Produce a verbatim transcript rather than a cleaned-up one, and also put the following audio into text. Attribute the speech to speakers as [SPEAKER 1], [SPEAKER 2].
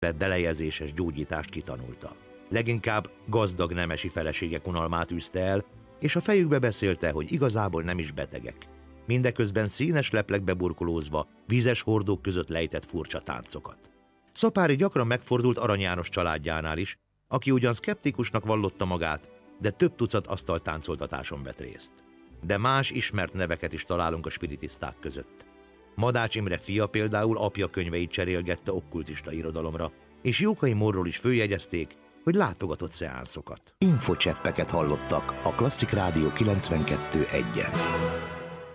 [SPEAKER 1] belejezéses gyógyítást kitanulta. Leginkább gazdag nemesi feleségek unalmát űzte el, és a fejükbe beszélte, hogy igazából nem is betegek. Mindeközben színes leplekbe burkolózva, vízes hordók között lejtett furcsa táncokat. Szapáry gyakran megfordult Arany János családjánál is, aki ugyan szkeptikusnak vallotta magát, de több tucat asztaltáncoltatáson vett részt. De más ismert neveket is találunk a spiritiszták között. Madács Imre fia például apja könyveit cserélgette okkultista irodalomra, és Jókai Mórról is főjegyezték, hogy látogatott szeánszokat.
[SPEAKER 2] Infocseppeket hallottak a Klasszik Rádió kilencvenkettő egyen.